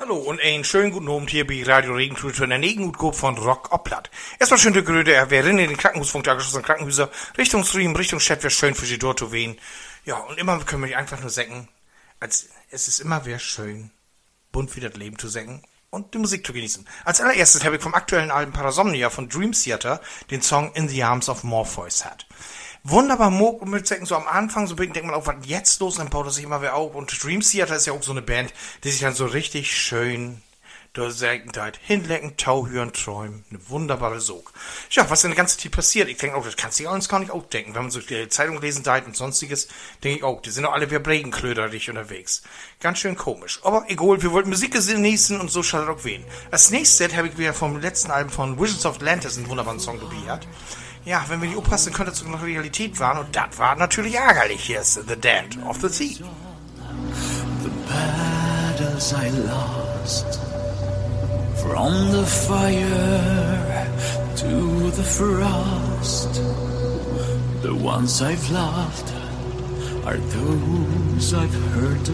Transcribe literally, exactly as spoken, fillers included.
Hallo und einen schönen guten Abend hier bei Radio Regenflut von der Negenhutgruppe von Rock Oplatt. Erstmal schön die Gröde, er wäre in den Krankenhausfunk der geschlossenen Krankenhäuser, Richtung Stream, Richtung Chat, wäre schön für sie dort zu wehen. Ja, und immer können wir einfach nur sagen, als es ist immer wieder schön, bunt wie das Leben zu singen und die Musik zu genießen. Als allererstes habe ich vom aktuellen Album Parasomnia von Dream Theater den Song In the Arms of Morpheus hat. Wunderbar Moog und mit Säcken so am Anfang, so denkt man auch, was jetzt los, dann baut er sich immer wieder auf. Und Dream Theater ist ja auch so eine Band, die sich dann so richtig schön durch Säckendheit hinlecken, Tau hören, träumen. Eine wunderbare Sog. Ja, was in der ganzen Zeit passiert, ich denke auch, das kannst du uns gar nicht ausdenken. Wenn man so die Zeitung lesen deit und sonstiges, denke ich auch, die sind doch alle wie Bregenklöderig unterwegs. Ganz schön komisch. Aber egal, wir wollten Musik genießen und so schadet auch wen. Als nächstes habe ich wieder vom letzten Album von Visions of Atlantis einen wunderbaren Song gebiert. Ja, wenn wir nicht aufpassen, könnte das noch Realität waren. Und das war natürlich ärgerlich. Hier ist The Dead of the Sea. The battles I lost, from the fire to the frost, the ones I've loved are those I've heard